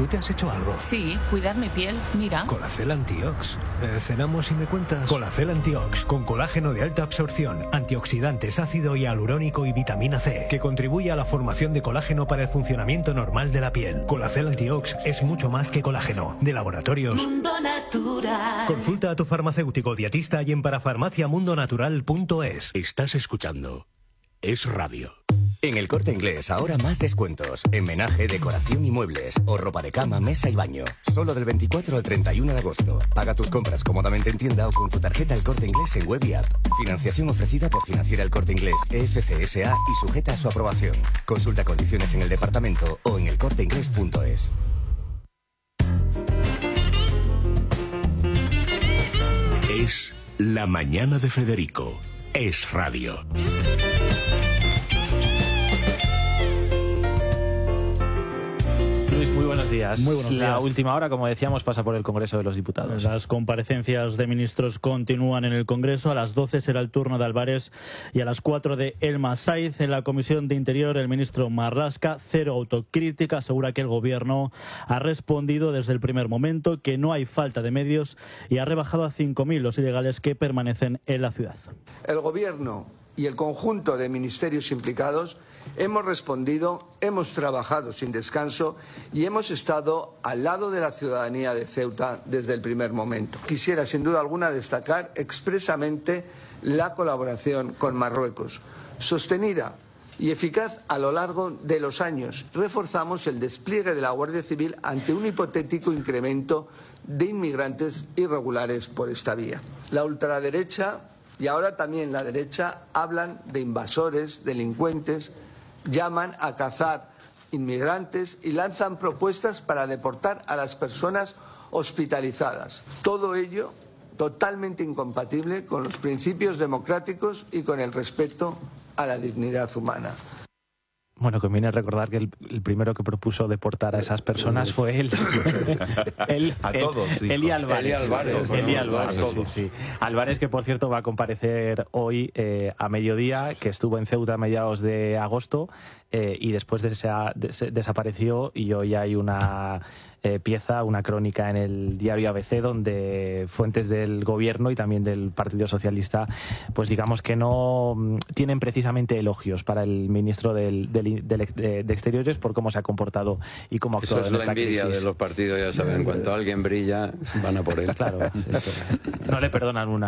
¿Tú te has hecho algo? Sí, cuidar mi piel, mira. Colacel Antiox. ¿Cenamos y me cuentas? Colacel Antiox, con colágeno de alta absorción, antioxidantes, ácido hialurónico y vitamina C, que contribuye a la formación de colágeno para el funcionamiento normal de la piel. Colacel Antiox es mucho más que colágeno. De Laboratorios Mundo Natural. Consulta a tu farmacéutico dietista y en parafarmaciamundonatural.es. Estás escuchando Es Radio. En El Corte Inglés ahora más descuentos. En menaje, decoración y muebles. O ropa de cama, mesa y baño. Solo del 24 al 31 de agosto. Paga tus compras cómodamente en tienda o con tu tarjeta El Corte Inglés en web y app. Financiación ofrecida por Financiera El Corte Inglés, EFCSA y sujeta a su aprobación. Consulta condiciones en el departamento o en elcorteinglés.es. Es La Mañana de Federico. Es Radio. Muy buenos días. Muy buenos días. La última hora, como decíamos, pasa por el Congreso de los Diputados. Las comparecencias de ministros continúan en el Congreso. A las 12 será el turno de Álvarez y a las 4 de Elma Saiz. En la Comisión de Interior, el ministro Marlaska, cero autocrítica, asegura que el Gobierno ha respondido desde el primer momento, que no hay falta de medios y ha rebajado a 5.000 los ilegales que permanecen en la ciudad. El Gobierno y el conjunto de ministerios implicados hemos respondido, hemos trabajado sin descanso y hemos estado al lado de la ciudadanía de Ceuta desde el primer momento. Quisiera, sin duda alguna, destacar expresamente la colaboración con Marruecos, sostenida y eficaz a lo largo de los años. Reforzamos el despliegue de la Guardia Civil ante un hipotético incremento de inmigrantes irregulares por esta vía. La ultraderecha y ahora también la derecha hablan de invasores, delincuentes, llaman a cazar inmigrantes y lanzan propuestas para deportar a las personas hospitalizadas. Todo ello totalmente incompatible con los principios democráticos y con el respeto a la dignidad humana. Bueno, conviene recordar que el primero que propuso deportar a esas personas fue él. Eli Álvarez. Eli Álvarez, sí. Álvarez, que por cierto va a comparecer hoy a mediodía, que estuvo en Ceuta a mediados de agosto y después desapareció, y hoy hay una una crónica en el diario ABC donde fuentes del gobierno y también del Partido Socialista, pues digamos que no tienen precisamente elogios para el ministro de Exteriores por cómo se ha comportado y cómo ha actuado en esta crisis. Eso es la envidia de los partidos, ya saben, en cuanto alguien brilla, van a por él. Claro, no le perdonan una.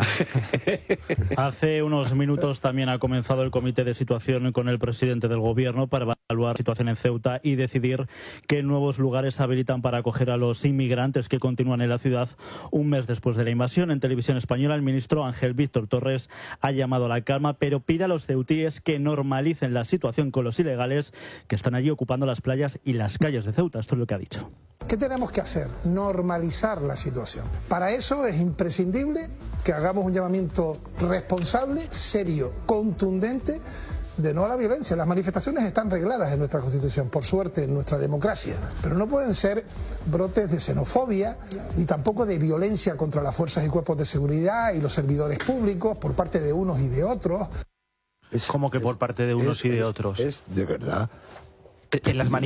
Hace unos minutos también ha comenzado el comité de situación con el presidente del gobierno para evaluar la situación en Ceuta y decidir qué nuevos lugares habilitan para acoger a los inmigrantes que continúan en la ciudad un mes después de la invasión. En Televisión Española, el ministro Ángel Víctor Torres ha llamado a la calma, pero pide a los ceutíes que normalicen la situación con los ilegales que están allí ocupando las playas y las calles de Ceuta. Esto es lo que ha dicho. ¿Qué tenemos que hacer? Normalizar la situación. Para eso es imprescindible que hagamos un llamamiento responsable, serio, contundente, de no a la violencia. Las manifestaciones están regladas en nuestra Constitución, por suerte, en nuestra democracia, pero no pueden ser brotes de xenofobia ni tampoco de violencia contra las fuerzas y cuerpos de seguridad y los servidores públicos por parte de unos y de otros. ¿Cómo que por parte de unos y de otros? Es de verdad. En las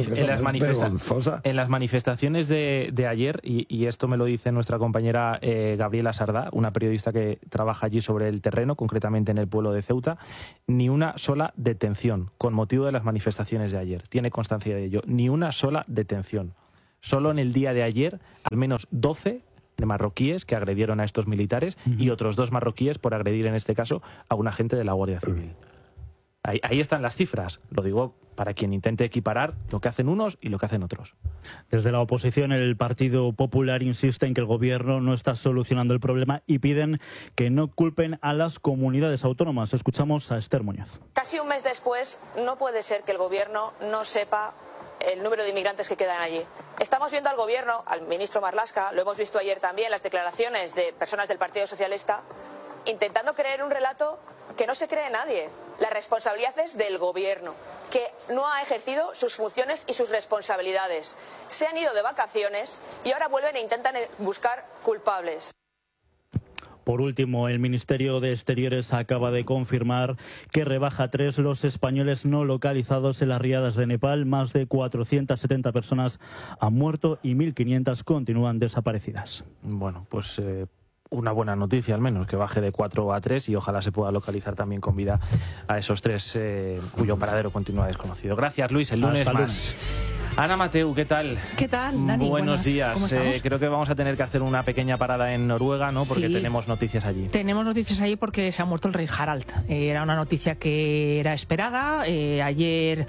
manifestaciones de ayer, y esto me lo dice nuestra compañera Gabriela Sardá, una periodista que trabaja allí sobre el terreno, concretamente en el pueblo de Ceuta, ni una sola detención con motivo de las manifestaciones de ayer. Tiene constancia de ello. Ni una sola detención. Solo en el día de ayer, al menos 12 de marroquíes que agredieron a estos militares y otros 2 marroquíes por agredir, en este caso, a un agente de la Guardia Civil. Ahí están las cifras, lo digo para quien intente equiparar lo que hacen unos y lo que hacen otros. Desde la oposición, el Partido Popular insiste en que el gobierno no está solucionando el problema y piden que no culpen a las comunidades autónomas. Escuchamos a Esther Muñoz. Casi un mes después, no puede ser que el gobierno no sepa el número de inmigrantes que quedan allí. Estamos viendo al gobierno, al ministro Marlaska, lo hemos visto ayer también, las declaraciones de personas del Partido Socialista, intentando creer un relato que no se cree nadie. La responsabilidad es del gobierno, que no ha ejercido sus funciones y sus responsabilidades. Se han ido de vacaciones y ahora vuelven e intentan buscar culpables. Por último, el Ministerio de Exteriores acaba de confirmar que rebaja a 3 los españoles no localizados en las riadas de Nepal. Más de 470 personas han muerto y 1.500 continúan desaparecidas. Bueno, pues una buena noticia al menos, que baje de 4 a 3 y ojalá se pueda localizar también con vida a esos 3 cuyo paradero continúa desconocido. Gracias, Luis. El lunes más. Ana Mateu, ¿qué tal? ¿Qué tal, Dani? Buenos días. ¿Cómo estamos? Creo que vamos a tener que hacer una pequeña parada en Noruega, ¿no? Porque sí, tenemos noticias allí. Tenemos noticias allí porque se ha muerto el rey Harald. Era una noticia que era esperada. Ayer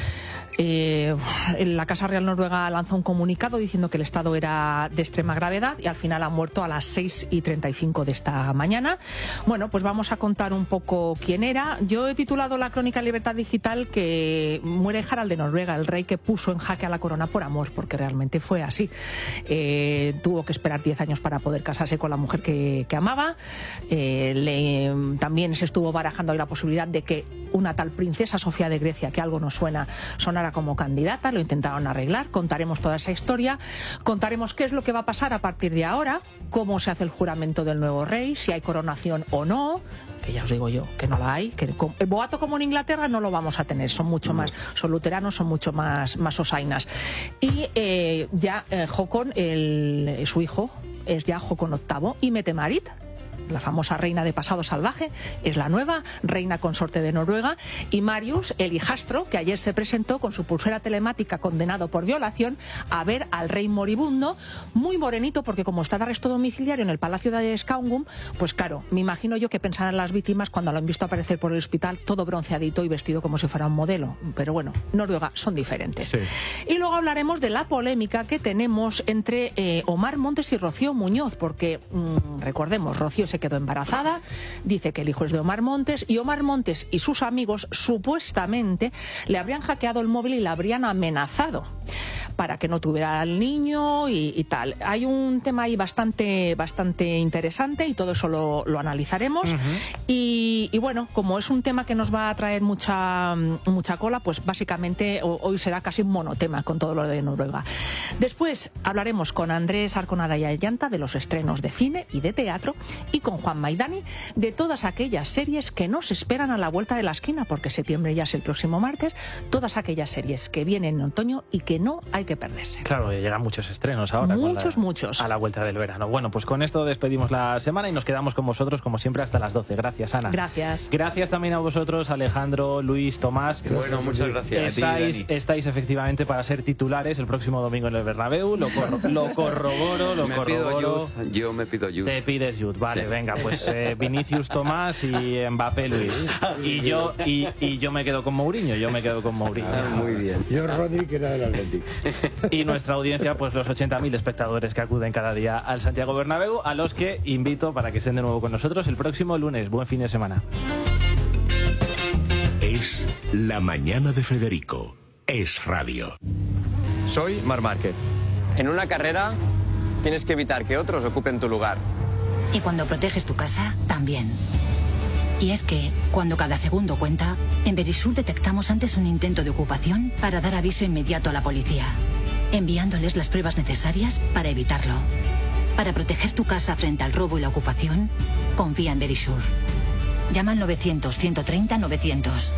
la Casa Real Noruega lanzó un comunicado diciendo que el estado era de extrema gravedad y al final ha muerto a las 6:35 de esta mañana. Bueno, pues vamos a contar un poco quién era. Yo he titulado la crónica Libertad Digital que muere Harald de Noruega, el rey que puso en jaque a la corona por amor, porque realmente fue así. Tuvo que esperar 10 años para poder casarse con la mujer que amaba. También se estuvo barajando ahí la posibilidad de que una tal princesa Sofía de Grecia, que algo nos suena, sonara como candidata. Lo intentaron arreglar. Contaremos toda esa historia. Contaremos qué es lo que va a pasar a partir de ahora, cómo se hace el juramento del nuevo rey, si hay coronación o no, que ya os digo yo que no la hay, que el boato como en Inglaterra no lo vamos a tener, son mucho más, son luteranos, son mucho más osainas. Y Håkon, su hijo, es ya Håkon VIII, y Mette-Marit, la famosa reina de pasado salvaje, es la nueva reina consorte de Noruega, y Marius, el hijastro, que ayer se presentó con su pulsera telemática condenado por violación a ver al rey moribundo, muy morenito, porque como está de arresto domiciliario en el palacio de Skaugum, pues claro, me imagino yo que pensarán las víctimas cuando lo han visto aparecer por el hospital todo bronceadito y vestido como si fuera un modelo. Pero bueno, Noruega son diferentes. Sí. Y luego hablaremos de la polémica que tenemos entre Omar Montes y Rocío Muñoz, porque recordemos, Rocío se quedó embarazada, dice que el hijo es de Omar Montes, y Omar Montes y sus amigos supuestamente le habrían hackeado el móvil y la habrían amenazado para que no tuviera al niño y tal. Hay un tema ahí bastante interesante y todo eso lo analizaremos. Y bueno, como es un tema que nos va a traer mucha cola, pues básicamente hoy será casi un monotema con todo lo de Noruega. Después hablaremos con Andrés Arconada y Ayanta de los estrenos de cine y de teatro, y con Juan Maidani de todas aquellas series que nos esperan a la vuelta de la esquina, porque septiembre ya es el próximo martes, todas aquellas series que vienen en otoño y que no hay que perderse. Claro, llegan muchos estrenos ahora. Muchos. A la vuelta del verano. Bueno, pues con esto despedimos la semana y nos quedamos con vosotros, como siempre, hasta las 12. Gracias, Ana. Gracias. Gracias también a vosotros, Alejandro, Luis, Tomás. Bueno, muchas gracias. Estáis efectivamente para ser titulares el próximo domingo en el Bernabéu. Lo corroboro. Yo me pido youth. Te pides youth, vale, sí. Venga, pues Vinicius, Tomás y Mbappé, Luis. Y yo me quedo con Mourinho. Muy bien. Yo, Rodri, que era del Atlético. Y nuestra audiencia, pues los 80.000 espectadores que acuden cada día al Santiago Bernabéu, a los que invito para que estén de nuevo con nosotros el próximo lunes. Buen fin de semana. Es La Mañana de Federico. Es Radio. Soy Marc Márquez. En una carrera tienes que evitar que otros ocupen tu lugar. Y cuando proteges tu casa, también. Y es que, cuando cada segundo cuenta, en Verisur detectamos antes un intento de ocupación para dar aviso inmediato a la policía, enviándoles las pruebas necesarias para evitarlo. Para proteger tu casa frente al robo y la ocupación, confía en Verisur. Llama al 900-130-900.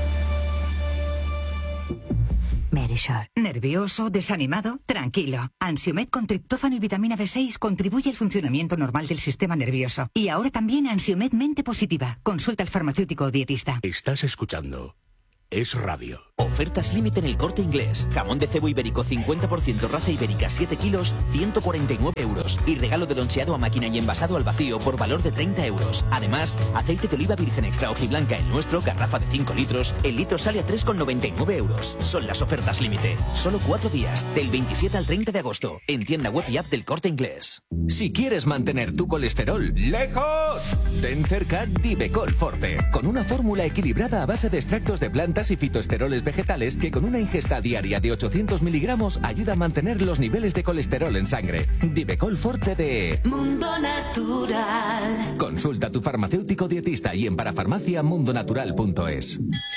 Verisur. ¿Nervioso? ¿Desanimado? Tranquilo. Ansiomed con triptófano y vitamina B6 contribuye al funcionamiento normal del sistema nervioso. Y ahora también Ansiomed Mente Positiva. Consulta al farmacéutico o dietista. Estás escuchando Es Radio. Ofertas límite en El Corte Inglés. Jamón de cebo ibérico 50% raza ibérica 7 kilos, 149 euros. Y regalo de loncheado a máquina y envasado al vacío por valor de 30 euros. Además, aceite de oliva virgen extra hojiblanca el nuestro, garrafa de 5 litros. El litro sale a 3,99 euros. Son las ofertas límite. Solo 4 días, del 27 al 30 de agosto. En tienda web y app del Corte Inglés. Si quieres mantener tu colesterol lejos, ten cerca Divecol Forte. Con una fórmula equilibrada a base de extractos de plantas y fitoesteroles vegetales que con una ingesta diaria de 800 miligramos ayuda a mantener los niveles de colesterol en sangre. Divecol Forte de Mundo Natural. Consulta a tu farmacéutico dietista y en parafarmaciamundonatural.es.